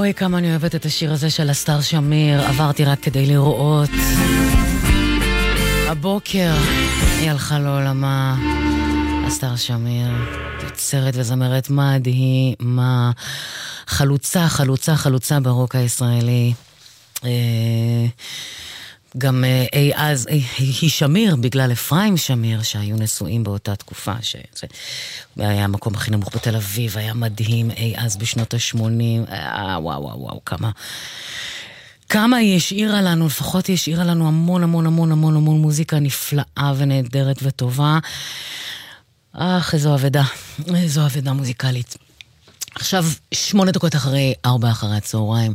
אוי, כמה אני אוהבת את השיר הזה של הסטאר שמיר. עברתי רק כדי לראות. הבוקר היא הלכה לעולמה. הסטאר שמיר, יוצרת וזמרת מדהימה. חלוצה ברוק הישראלי. גם אז היא שמיר בגלל אפרים שמיר שהיו נשואים באותה תקופה שזה היה המקום הכי נמוך בתל אביב, היה מדהים אז בשנות ה-80. וואו, כמה היא השאירה לנו, לפחות היא השאירה לנו המון מוזיקה נפלאה ונהדרת וטובה. איזו אבדה מוזיקלית. עכשיו 8 דקות אחרי 4 אחרי הצהריים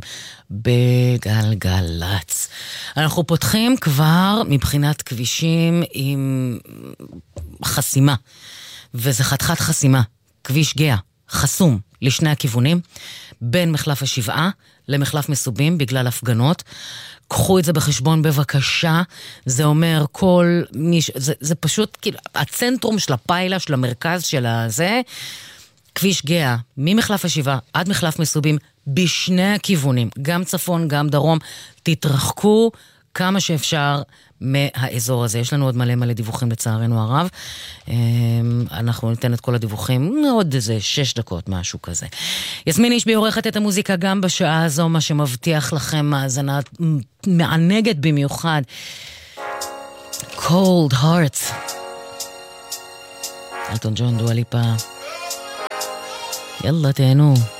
בגלגלץ. אנחנו פותחים כבר מבחינת כבישים עם חסימה, וזה חתיכת חסימה, כביש גאה, חסום לשני הכיוונים, בין מחלף השבעה למחלף מסובים בגלל הפגנות. קחו את זה בחשבון בבקשה, זה אומר כל זה פשוט כאילו הצנטרום של הפיילה, של המרכז של הזה, כביש גאה, ממחלף השבעה עד מחלף מסובים, בשני הכיוונים, גם צפון, גם דרום, תתרחקו כמה שאפשר מהאזור הזה. יש לנו עוד מלא דיווחים לצערנו הרב. אנחנו ניתן את כל הדיווחים, עוד איזה 6 דקות, משהו כזה. יסמין איש בי עורכת את המוזיקה גם בשעה הזו, מה שמבטיח לכם מאזנה מענגת במיוחד. Cold Heart. אלטון ג'ון, דואה ליפה. יאללה, תהנו.